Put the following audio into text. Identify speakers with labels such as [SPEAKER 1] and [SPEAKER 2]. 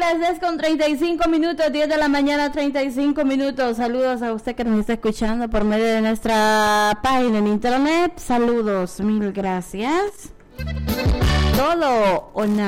[SPEAKER 1] las 10:35, 10 de la mañana, 35 minutos. Saludos a usted que nos está escuchando por medio de nuestra página en internet. Saludos, mil gracias. Todo o nada.